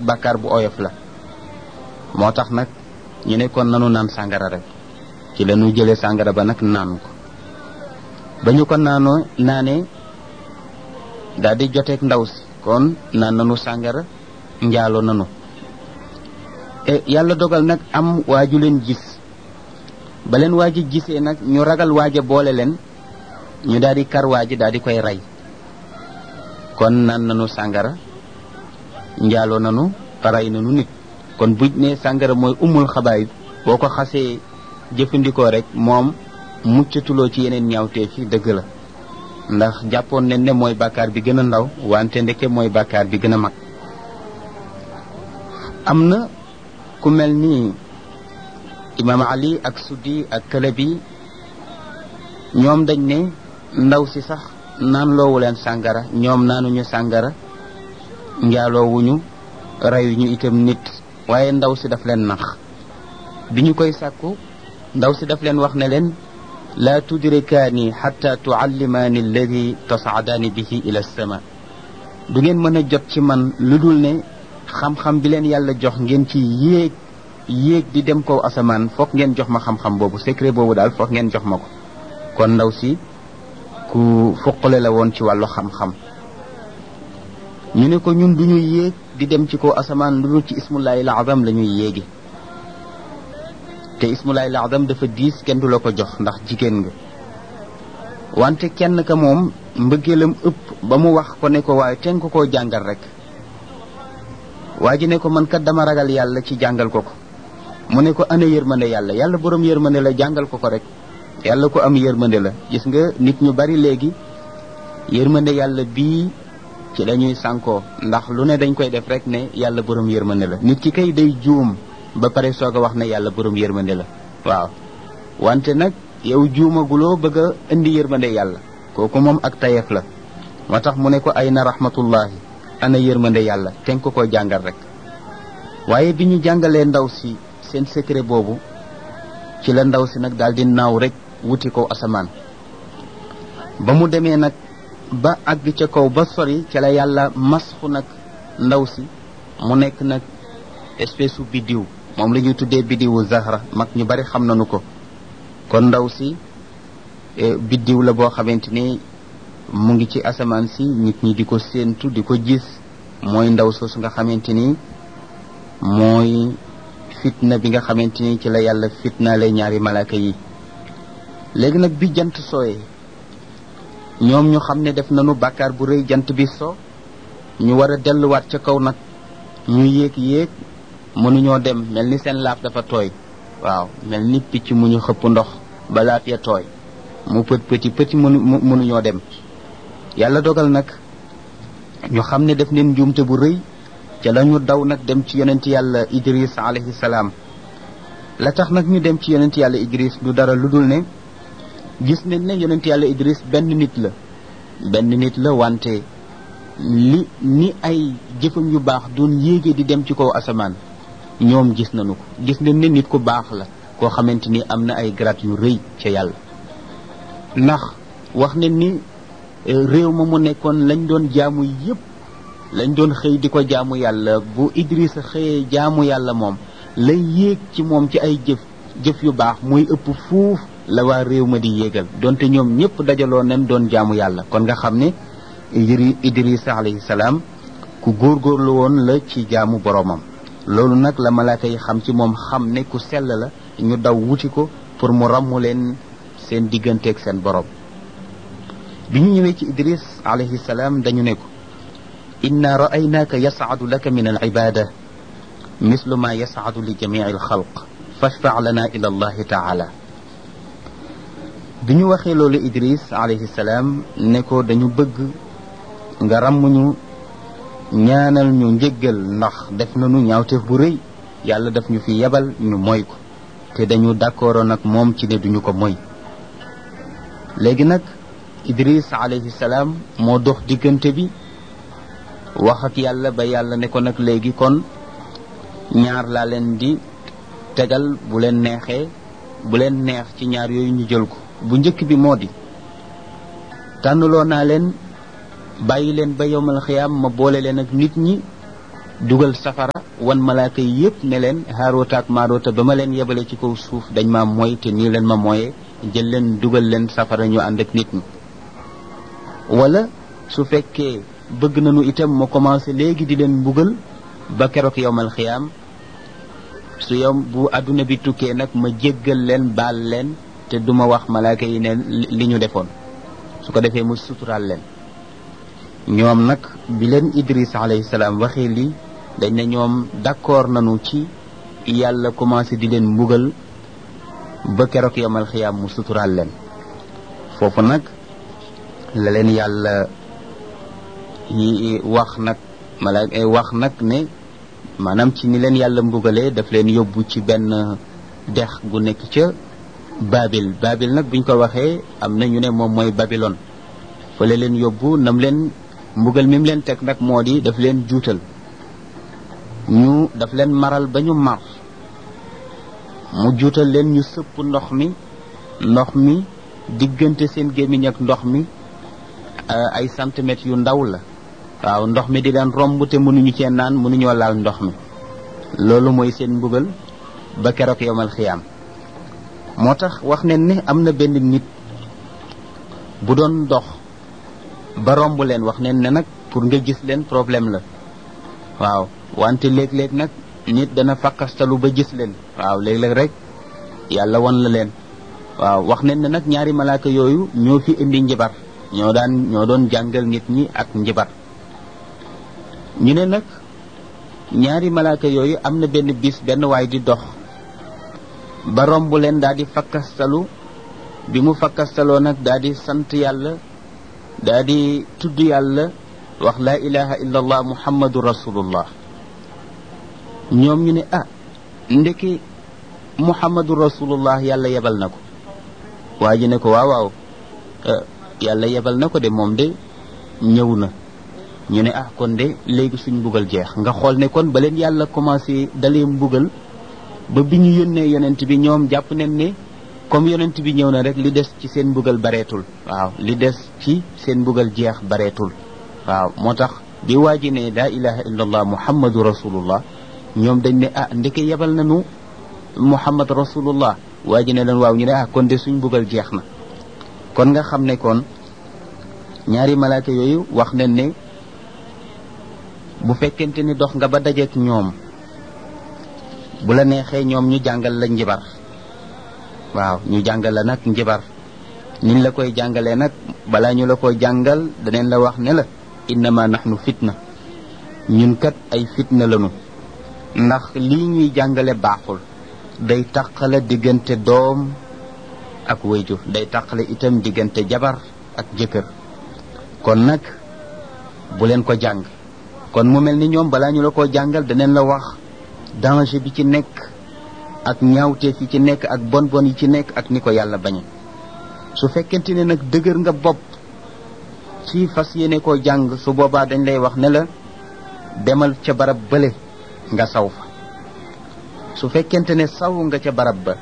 bàkkaar bu oyof la moo tax nag ñu ne kon nanu naan sàngara rek ci la ñu jëlee sàngara ba nag naan ko ba ñu ko naanee daal di joteeg ndaw si kon naan nanu sàngara njaaloo nanu yàlla dogal nag am waaju leen gis ba leen waaji gisee nag ñu ragal waaja boole leen ñu daal di kar waaji daal di koy rey kon naan nanu sàngara njaaloo nanu rey nanu nit kon buñ ne sàngara mooy umul xabaay boo ko xasee jëfandikoo rek moom muccatuloo ci yeneen ñaawteef yi dëgg la ndax jàppoon nañ ne mooy bàkkaar bi gën a ndaw wante ndeke mooy bàkkaar bi gën a mag am na ku mel ni imam Ali ak Suddi ak Kalabi ñoom dañ ne ndaw si sax naan loowu leen sàngara ñoom naanuñu sàngara njaaloowuñu reyuñu itam nit waaye ndaw si daf leen nax bi ñu koy sàkku ndaw si daf leen wax ne leen laa tudrikaani xatta tuallimaani alladi tasaadaani bihi ila sama du ngeen mën a jot ci man lu dul ne xam-xam bi leen yàlla jox ngeen ci yéeg di dem kaw asamaan foog ngeen jox ma xam-xam boobu secret boobu daal foog ngeen jox ma ko kon ndaw si ku fuqale la woon ci wàllu xam-xam ñu ne ko ñun duñu yéeg di dem ci kaw asamaan lu dul ci ismullahi al-azam la ñuy yéegi te ismullahi al-azam dafa diis kenn du la ko jox ndax jigéen nga wante kenn ka moom mbëggeelam ëpp ba mu wax ko ne ko waaye ten ko koo jàngal rek waa ji ne ko man kat dama ragal yàlla ci jàngal ko mu ne ko ana yërmande yàlla borom yërmande la jàngal ko rek yàlla ko am yërmande la gis nga nit ñu bari léegi yërmande yàlla bii ci lañuy sànkoo ndax lu ne dañ koy def rek ne yàlla borom yërmande la nit ki kay day juum ba pare soog a wax ne yàlla borom yërmande la waaw wante nag yow juumaguloo bëgg a indi yërmande yàlla kooku moom ak tayeef la moo tax mu ne ko ay na rahmatullahi ana yërmande yàlla ten ko koo jàngal rek waaye bi ñu jàngalee ndaw si seen secret boobu ci la ndaw si nag daal di naaw rek wuti ko asamaan ba mu demee nag ba àgg ca kaw ba sori ca la yàlla masxu nag ndaw si mu nekk nag espèce u biddiw moom la ñuy tuddee biddiwu zahra mag ñu bari xam nañu ko kon ndaw si biddiw la boo xamante ni mu ngi ci asamaan si nit ñi di ko séentu di ko gis mooy ndaw soosu nga xamante ni mooy fitna bi nga xamante ni ci la yàlla fitnaale ñaari malaaka yi léegi nag bi jant sooyee ñoom ñu xam ne def nañu bàkkaar bu rëy jant bi so ñu war a delluwaat ca kaw nag ñu yéeg mënuñoo dem mel ni seen laaf dafa tooy waaw mel ni picc mu ñu xëpp ndox ba laaf ya tooy mu pëti mënuñoo dem yàlla dogal nag ñu xam ne def neen njuumte bu rëy ca la ñu daw nag dem ci yonent yàlla Idris alayhi salaam la tax nag ñu dem ci yonent yàlla Idris du dara lu dul ne gis nañ ne yonent yàlla Idris benn nit la wante ni ay jëfam yu baax doon yéege di dem ci kaw asamaan ñoom gis nañu ko gis nañ ne nit ku baax la koo xamante ni am na ay grade yu rëy ca yàlla ndax wax nañ ni réew ma mu nekkoon lañ doon jaamu yépp lañ doon xëy di ko jaamu yàlla bu Idrissa xëyee jaamu yàlla moom lay yéeg ci moom ci ay jëf yu baax muy ëpp fuuf la waa réew ma di yéegal donte ñoom ñëpp dajaloo nañ doon jaamu yàlla kon nga xam ne Idrissa alayhi salaam ku góorgóorlu woon la ci jaamu boromam loolu nag la malaaka yi xam ci moom xam ne ku sell la ñu daw wuti ko pour mu ràmmu leen seen digganteeg seen borom bi ñu ñëwee ci Idris alayhi salaam dañu ne ko inna ra'aynaaka yas'adu laka min al-ibada mislu ma yas'adu li jami'i al-xalq fashfa' lana ila allahi ta'ala bi ñu waxee loolu Idris alayhi salaam ne ko dañu bëgg nga ràmmuñu ñaanal ñu njëggal ndax def nañu ñaawteef bu rëy yàlla daf ñu fi yebal ñu moy ko te dañu d'accord nag moom ci ne duñu ko moy léegi nag Idris alayhi salaam moo dox diggante bi wax ak yàlla ba yàlla ne ko nag léegi kon ñaar laa leen di tegal bu leen neex ci ñaar yooyu ñu jël ko bu njëkk bi moo di tànnuloo naa leen bàyyi leen ba yowmal xiyaam ma boole leen ak nit ñi dugal safara wan malaaka yi yépp ne leen Haaroota ak Maaroota ba ma leen yebale ci kaw suuf dañ ma mooy te nii leen ma mooyee jël leen dugal leen safara ñu ànd ak nit ñi wala su fekkee bëgg nañu itam ma commencé léegi di leen mbugal ba keroog yowmal xiyaam su yow bu àdduna bi tukkee nag ma jéggal leen baal leen te duma wax malaaka yi ne li ñu defoon su ko defee mu suturaal leen ñoom nag bi leen Idris alayhi salaam waxee lii dañ ne ñoom d'accord nañu ci yàlla commencé di leen mbugal ba keroog yowmal xiyaam mu suturaal leen foofu nag la leen yàlla wax nag malaaka wax nag ne maanaam ci ni leen yàlla mbugalee daf leen yóbbu ci benn dex gu nekk ca Babil nag buñ ko waxee am na ñu ne moom mooy Babylone fa la leen yóbbu nam leen mbugal mi mu leen teg nag moo di daf leen juutal daf leen maral ba ñu mar mu juutal leen ñu sëpp ndox mi diggante seen gémmiñ ak ndox mi ay centimètres yu ndaw la waaw ndox mi di leen romb te mënuñu cee naan mënuñoo laal ndox mi loolu mooy seen mbugal ba keroog yowmal xiyaam moo tax wax ne ni am na benn nit bu doon dox ba romb leen wax ne nag pour nga gis leen problème la waaw wante léeg-léeg nag nit dana fakkastalu ba gis leen waaw léeg-léeg rek yàlla wan la leen waaw wax ne nag ñaari malaaka yooyu ñoo fi indi njibar ñoo doon jàngal nit ñi ak njibar ñu ne nag ñaari malaaka yooyu am na benn bis benn waay di dox ba romb leen daal di fakkastalu bi mu fakkastaloo nag daal di sant yàlla daal di tudd yàlla wax laa ilaha illa allah muhammadu rasulullah ñoom ñu ne ndeki muhammadu rasulullah yàlla yebal na ko waa ji ne ko waaw yàlla yebal na ko de moom de ñëw na ñu ne kon de léegi suñ mbugal jeex nga xool ne kon ba leen yàlla commencé dalee mbugal ba bi ñu yónnee yonent bi ñoom jàpp nañ ne comme yonent bi ñëw na rek li des ci seen mbugal bareetul waaw li des ci seen mbugal jeex bareetul waaw moo tax bi waa ji ne laa ilaha illa allah muhammadu rasulullah ñoom dañ ne ndeke yebal nañu muhammad rasulullah waa ji ne leen waaw ñu ne kon de suñ mbugal jeex na kon nga xam ne kon ñaari malaaka yooyu wax nañ ne bu fekkente ni dox nga ba dajeek ñoom bu la neexee ñoom ñu jàngal la njibar waaw ñu jàngal la nag njibar niñ la koy jàngalee nag balaa ñu la koy jàngal daneen la wax ne la innama nahnu fitna ñun kat ay fitna lañu ndax lii ñuy jàngale baaxul day taqale diggante doom ak wayjur day taqale itam diggante jabar ak jëkkër kon nag bu leen ko jàng kon mu mel ni ñoom balaa ñu la ko jàngal daneen la wax danger bi ci nekk ak ñaawteef yi ci nekk ak bon bon yi ci nekk ak ni ko yàlla bañe su fekkente ne nag dëgër nga bopp ci fas yéene koo jàng su boobaa dañ lay wax ne la demal ca barab bële nga saw fa su fekkente ne saw nga ca barab ba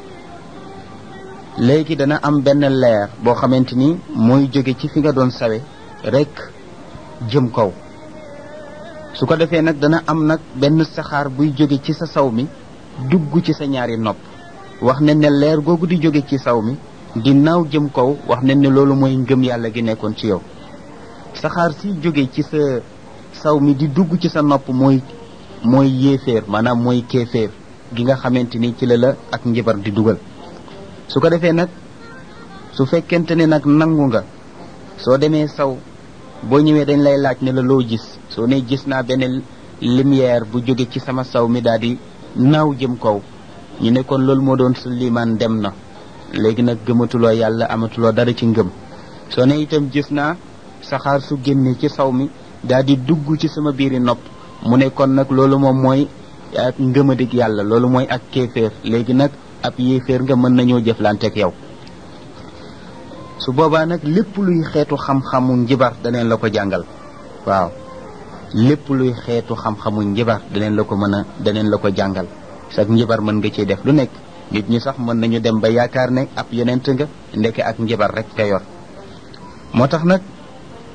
léegi dana am benn leer boo xamante ni mooy jóge ci fi nga doon sawe rek jëm kaw su ko defee nag dana am nag benn saxaar buy jóge ci sa saw mi dugg ci sa ñaari nopp wax nañ ne leer googu di jóge ci saw mi di naaw jëm kaw wax nañ ne loolu mooy ngëm yàlla gi nekkoon ci yow saxaar si jóge ci sa saw mi di dugg ci sa nopp mooy yéeféer maanaam mooy kéeféer gi nga xamante ni ci la ak njibar di dugal su ko defee nag su fekkente ne nag nangu nga soo demee saw boo ñëwee dañ lay laaj ne la loo gis soo ne gis naa benn lumière bu jóge ci sama saw mi daal di naaw jëm kaw ñu ne kon loolu moo doon sa limaan dem na léegi nag gëmatuloo yàlla amatuloo dara ci ngëm soo ne itam gis naa saxaar su génne ci saw mi daal di dugg ci sama biiri nopp mu ne kon nag loolu moom mooy ak ngëmadig yàlla loolu mooy ak kéeféer léegi nag ab yéeféer nga mën nañoo jëflanteeg yow su boobaa nag lépp luy xeetu xam-xamu njibar daneen la ko jàngal waaw lépp luy xeetu xam-xamu njibar daneen la ko jàngal sax njibar mën nga ciy def lu nekk nit ñi sax mën nañu dem ba yaakaar ne ab yonent nga ndeke ak njibar rek ka yor moo tax nag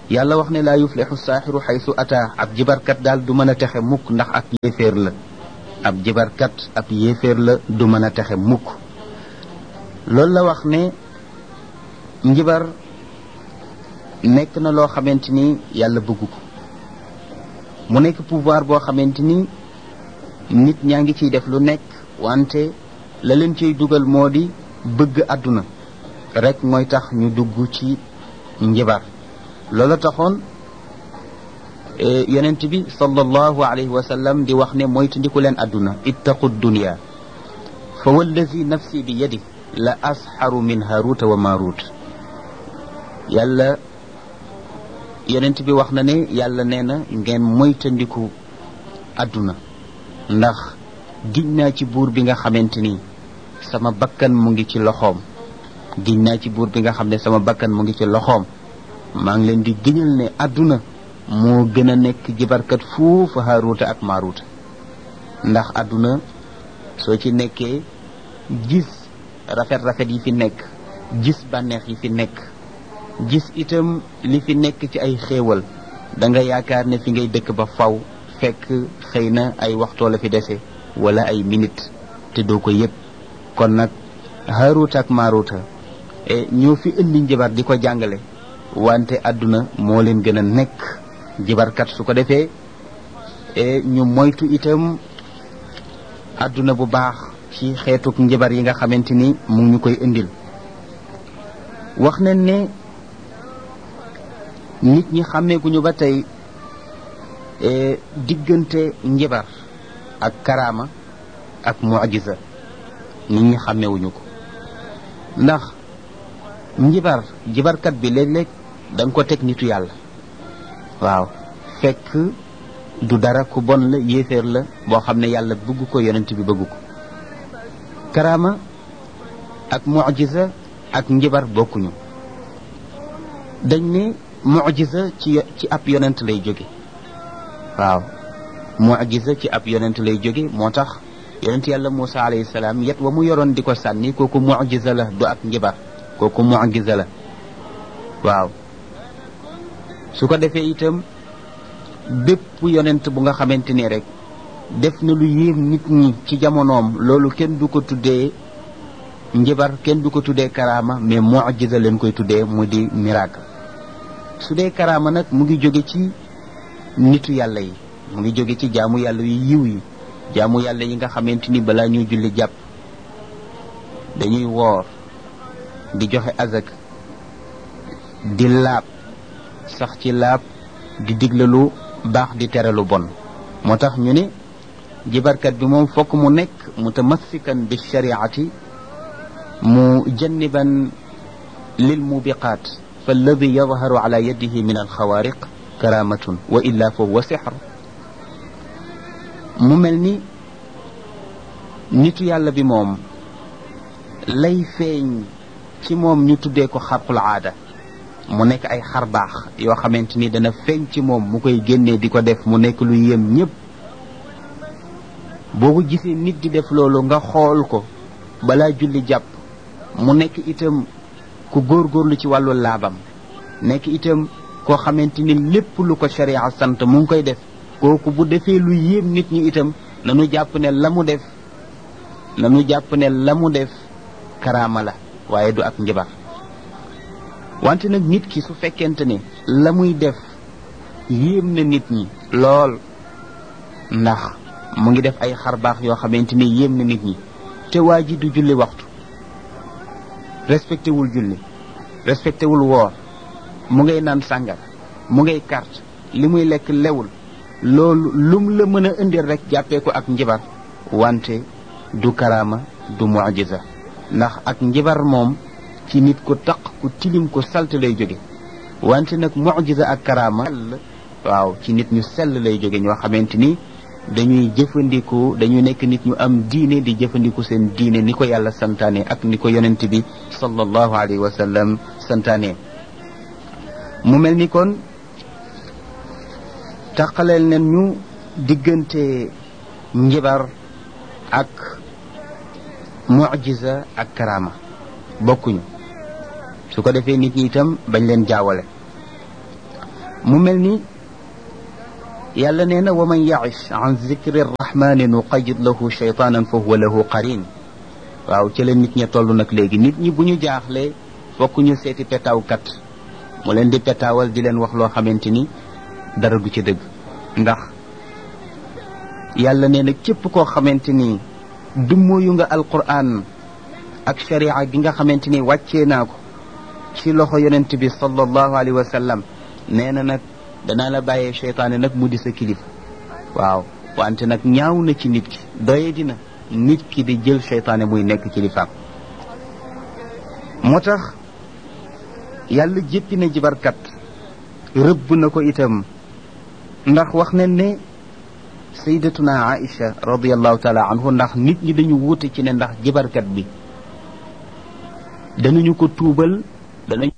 yàlla wax ne laa yuflixu saaxiru xaysu ataa ab jibarkat daal du mën a texe mukk ndax ab yéeféer la ab jibarkat ab yéeféer la du mën a texe mukk loolu la wax ne njibar nekk na loo xamante ni yàlla bëgg ko mu nekk pouvoir boo xamante ni nit ñaa ngi ciy def lu nekk wante la leen ciy dugal moo di bëgg àdduna rek mooy tax ñu dugg ci njibar loola taxoon yonent bi sallallahu alayhi wa sallam di wax ne moytandiku leen àdduna ittaqu dunya fa wallazi nafsi bi yadi la asxaru min haruta wa marut yàlla yonent bi wax na ne yàlla nee na ngeen moytandiku àdduna ndax giñ naa ci buur bi nga xamante ni sama bakkan mu ngi ci loxoom giñ naa ci buur bi nga xam ne sama bakkan mu ngi ci loxoom maa ngi leen di giñal ne àdduna moo gën a nekk jibarkat fuufa haaruuta ak maaruuta ndax àdduna soo ci nekkee gis rafet-rafet yi fi nekk gis bànneex yi fi nekk gis itam li fi nekk ci ay xéewal da nga yaakaar ne fi ngay dëkk ba faw fekk xëy na ay waxtoo la fi dese wala ay minute te doo ko yëg kon nag haaruuta ak maaruuta ñoo fi indi njibar di ko jàngale wante àdduna moo leen gën a nekk jibarkat su ko defee ñu moytu itam àdduna bu baax ci xeetuk njibar yi nga xamante ni mu ngi ñu koy indil wax nañ ne nit ñi xàmmeeguñu ba tey diggante njibar ak karaama ak mu'jiza nit ñi xàmmeewuñu ko ndax jibarkat bi léeg-léeg da nga ko teg nitu yàlla waaw fekk du dara ku bon la yéeféer la boo xam ne yàlla bëgg ko yonent bi bëgg ko karaama ak mu'jiza ak njibar bokkuñu dañ ne mu'jiza ci ab yonent lay jóge waaw mu'jiza ci ab yonent lay jóge moo tax yonent yàlla Muusa alayhi salaam yet wa mu yoroon di ko sànni kooku mu'jiza la du ak njibar kooku mu'jiza la waaw su ko defee itam bépp yonent bu nga xamante ni rek def na lu yéem nit ñi ci jamonoom loolu kenn du ko tuddee njibar kenn du ko tuddee karaama mais mu'jiza leen koy tuddee mu di miracle su dee karaama nag mu ngi jóge ci nitu yàlla yi mu ngi jóge ci jaamu yàlla yu yiw yi jaamu yàlla yi nga xamante ni balaa ñuy julli jàpp dañuy woor di joxe azak di laab sax ci laab di digle lu baax di tere lu bon moo tax ñu ne jibarkat bi moom fokk mu nekk mutamassikan bi shariati mujanniban lil mubiqaat fa alladi yadharu ala yadihi min alxawaariq karamatun wa illa fa huwa sixr mu mel ni nitu yàlla bi moom lay feeñ ci moom ñu tuddee ko xarqul aada mu nekk ay xar baax yoo xamante ni dana feeñ ci moom mu koy génnee di ko def mu nekk lu yéem ñëpp boo ko gisee nit di def loolu nga xool ko balaa julli jàpp mu nekk itam ku góorgóorlu ci wàllu laabam nekk itam koo xamante ni lépp lu ko sharia sant mu ngi koy def kooku bu defee lu yéem nit ñi itam nanu jàpp ne la mu def karaama la waaye du ak njibar wante nag nit ki su fekkente ne la muy def yéem na nit ñi lool ndax mu ngi def ay xarbaax yoo xamante ni yéem na nit ñi te waa ji du julli waxtu respecté wul julli respecté wul woor mu ngay naan sàngar mu ngay carte li muy lekk lewul loolu lum la mën a indil rek jàppee ko ak njibar wante du karaama du mu'jiza ndax ak njibar moom ci nit ku taq ku tilim ku salte lay jóge wante nag mu'jiza ak karaama waaw ci nit ñu sell lay jóge ñoo xamante ni dañuy jëfandiku dañu nekk nit ñu am diine di jëfandiku seen diine ni ko yàlla santaane ak ni ko yonent bi sallallahu alayhi wa sallam santaane mu mel ni kon taqaleel nen ñu diggante njibar ak mu'jiza ak karaama bokkuñu su ko defee nit ñi itam bañ leen jaawale mu mel ni yàlla nee na wa man ya'ish an zikri rrahmani nuqayyid lahu shaytanan fa huwa lahu qarin waaw ci la nit ña toll nag léegi nit ñi bu ñu jaaxlee fokk ñu seeti petaawkat mu leen di petaawal di leen wax loo xamante ni dara du ci dëgg ndax yàlla nee na képp koo xamante ni dummóoyu nga alquran ak sharia gi nga xamante ni wàccee naa ko ci loxo yonent bi sallallahu alayhi wa sallam nee na nag danaa la bàyyee seytaane nag mu di sa kilifa waaw wante nag ñaaw na ci nit ki doye dina nit ki di jël seytaane muy nekk kilifaam moo tax yàlla jéppi na jibarkat rëbb na ko itam ndax wax nañ ne sayyidatuna Aïcha radiyallahu taala anhu ndax nit ñi dañu wuute ci ne ndax jibarkat bi danañu ko tuubal danañ